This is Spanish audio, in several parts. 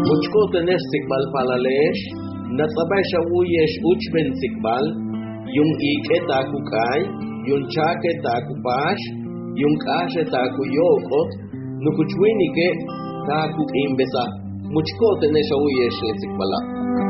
muchko tener sikbal palalesh, natsabasha uyesh uchben sikbal, yung ike taku kai, yung chake taku bash, yung kashe taku yokot, nukuchwinike taku imbesa, muchko tener uyesh sikbala.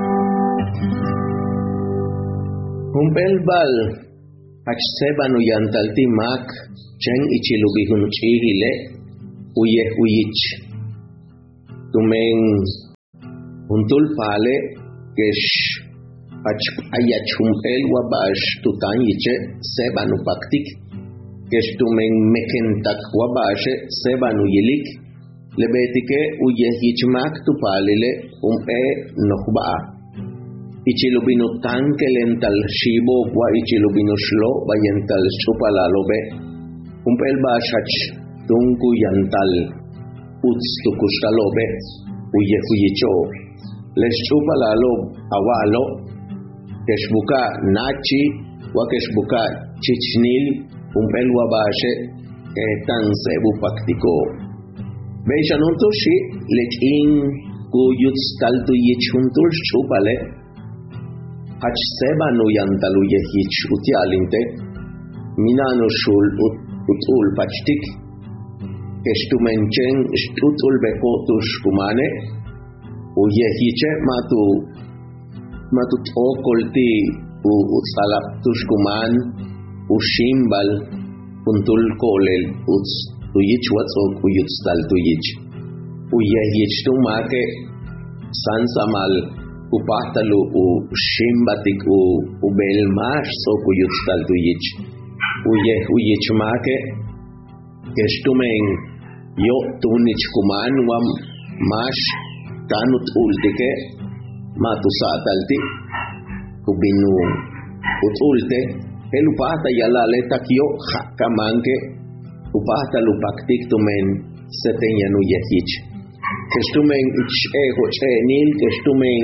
Humpelbal, achsebanu yantalti mak, chen ichilubihun chihile, uyich. Tumeng untul pale kesh ayach humpel wabash tutanyiche sebanu paktik kesh tumeng mekentak wabashe sebanu yilik lebetike uyehichmak tupalile umpe nohbaa ichilubinu tankelental shibo wa ichilubinu shlo bayental chupalalobe umpel bashach tunku yantal uts tukushalobe uyehuyicho les chupalalo awalo keshbuka nachi wa keshbuka chichnil umpel wabashe tan sebu paktiko beishanuntushi lekin kuyuts taltu yichuntul chupale hach sebanu yantalu yehich utialinte minano shul utul pachtik kestumenchen stutul bekotus kumane uyehiche matu tokolti utsalap tushkuman ushimbal untul kolel uts tuyich watsok uyutstal tuyich uyehich tumake sansamal upahtalu ushimbatik ubelmash sok uyutstal tuyich uyech make kestumen yo tunich kuman wam mash tanut ultike matusatalti kubinu utulte elupata yalale takyo hakamanke upata lupaktik tumen setenya yehich kestumen nil kestumen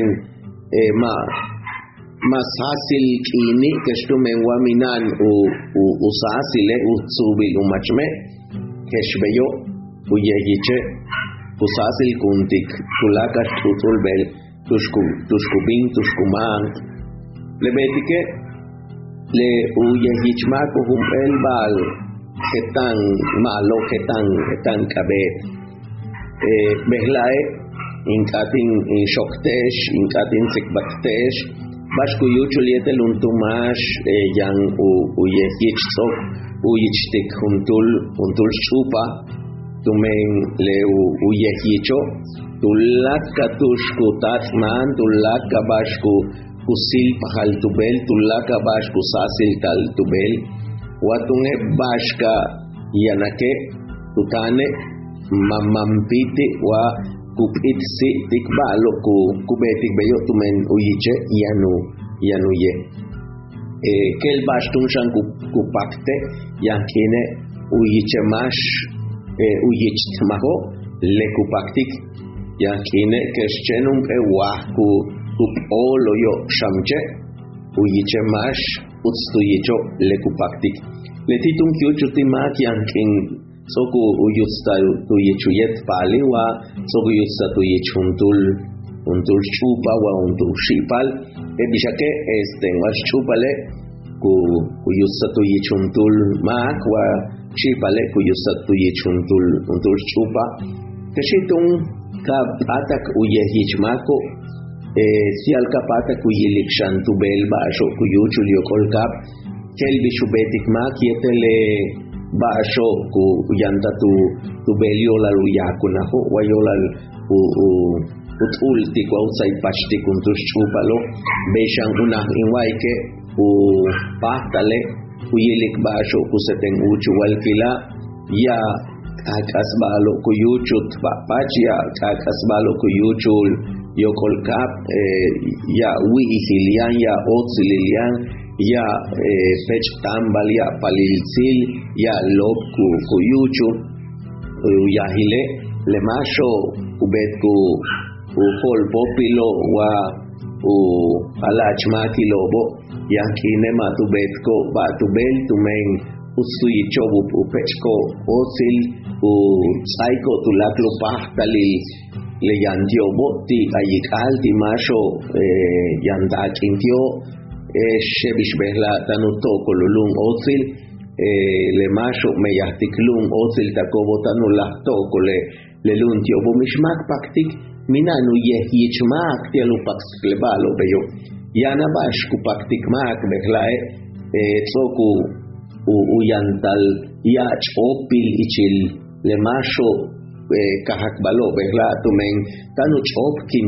masasil kini kestumen waminan usasile utsubil umachme keshbeyo uyehiche usasil kuntik tulaka tutulbel tushkubin tushkuman lebetike le uyehichmako humpel bal ketan malo ketan kabet behlae inkatin shoktesh inkatin sekbaktesh bashkuyuchul yetel untumash yang uyehichsok uyichtik untul chupa tumen le uyehicho tulaka tushku tatman tulaka bashku kusil pahal tubel tulaka bashku sasil tal tubel watunge bashka yanake tutane mamampiti wa kupitsi tikbalo kubetik beyo tumen uyiche yanu ye kel bashtun shan kupakte yankine uyiche mash uyich tmaho le kupaktik yankine keschenum wahku kupolo yo shamche uyiche mash utstuyicho le kupaktik letitum kyuchutimak yankin soku uyutsta tuyechuyet paliwa soku uyutsta tuyechuntul chupa wa untul shipal bishake was chupale uyutsta tuyechuntul mak wa shipale uyutsta tuyechuntul chupa keshitum kapatak uyehichmako sial kapatak uyelikshantu belba asho kuyuchul yokolkap kelbi shubetik mak yetele baasho ku yanta tu beliola luyakunaho wayolal utulti ku outside pachti kuntus chupalo beshan una inwaike pahtale uyelik baasho ku seten uchu walkila ya kakasbalo ku yuchut pachia kakasbalo ku yuchul yokolkap ya wihilian ya otzilian ya pech tambal ya palilsil ya lok kuyuchu ya hile le masho ubet ku hol popilo wa alachmaki lobo ya kine matubet ko batubel tumen usuyichobu upechko osil u tsaiko tulaklo pahtalil le yantio botti ayik alti masho yanda quintio shebish behla tanuto kolulun otzil le masho meyahtiklun otzil takobotanu lahto kole le luntio bo mishmak paktik minanu yichmak tialu paksklebalo beyo yana bashku paktik mak behlae tsoku uyantal yach opil ichil le masho kahakbalo behla tumen tanu chop